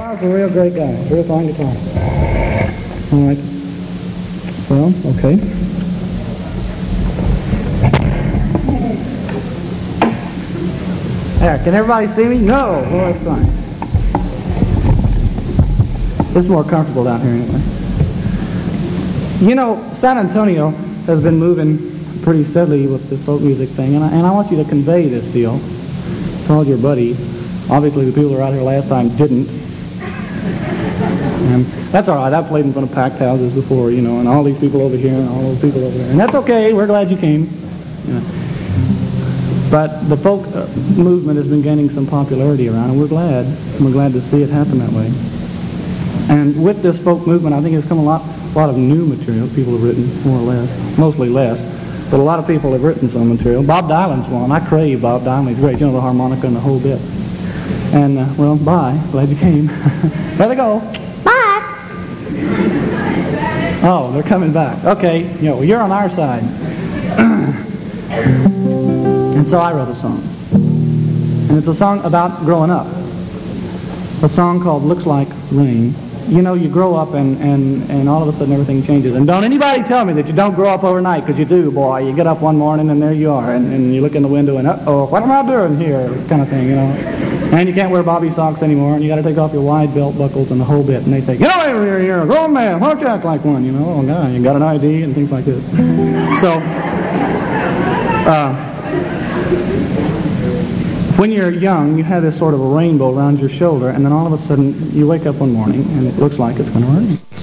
Bob's a real great guy, real fine guitar. All right. Well, okay. There, can everybody see me? No. Well, that's fine. It's more comfortable down here anyway. You know, San Antonio has been moving pretty steadily with the folk music thing, and I want you to convey this deal to all your buddies. Obviously, the people who were out here last time didn't. And that's all right. I've played in front of packed houses before, you know, and all these people over here and all those people over there. And that's okay. We're glad you came. Yeah. But the folk movement has been gaining some popularity around, and we're glad. We're glad to see it happen that way. And with this folk movement, I think has come a lot of new material people have written, more or less, mostly less. But a lot of people have written some material. Bob Dylan's one. I crave Bob Dylan. He's great. You know, the harmonica and the whole bit. And, well, bye. Glad you came. There they go. Bye. Oh, they're coming back. Okay. You know, you're on our side. And so I wrote a song. And it's a song about growing up. A song called Looks Like Rain. You know, you grow up and all of a sudden everything changes. And don't anybody tell me that you don't grow up overnight, because you do, boy. You get up one morning and there you are. And you look in the window and, uh-oh, what am I doing here? Kind of thing, you know. And you can't wear bobby socks anymore, and you got to take off your wide belt buckles and the whole bit. And they say, get over here, you're a grown man. Why don't you act like one, you know? Oh, God, you got an ID and things like this. So, when you're young, you have this sort of a rainbow around your shoulder, and then all of a sudden you wake up one morning and it looks like it's going to rain.